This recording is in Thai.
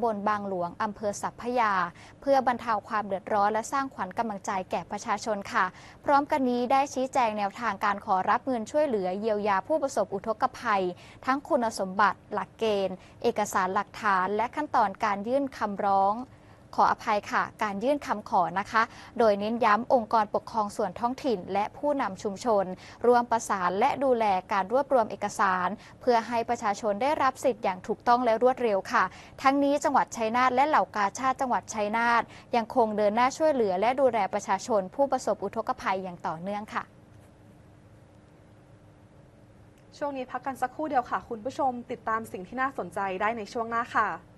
ำบลบางหลวงอำเภอสัพพยาเพื่อบรรเทาความเดือดร้อนและสร้างขวัญกำลังใจแก่ประชาชนค่ะพร้อมกันนี้ได้ชี้แจงแนวทางการขอรับเงินช่วยเหลือเยียวยาผู้ประสบอุทกภัยทั้งคุณสมบัติหลักเกณฑ์เอกสารหลักฐานและขั้นตอนการยื่นคำร้องขออภัยค่ะการยื่นคำขอนะคะโดยเน้นย้ำองค์กรปกครองส่วนท้องถิ่นและผู้นำชุมชนร่วมประสานและดูแลการรวบรวมเอกสารเพื่อให้ประชาชนได้รับสิทธิ์อย่างถูกต้องและรวดเร็วค่ะทั้งนี้จังหวัดชัยนาทและเหล่ากาชาดจังหวัดชัยนาทยังคงเดินหน้าช่วยเหลือและดูแลประชาชนผู้ประสบอุทกภัยอย่างต่อเนื่องค่ะช่วงนี้พักกันสักครู่เดียวค่ะคุณผู้ชมติดตามสิ่งที่น่าสนใจได้ในช่วงหน้าค่ะ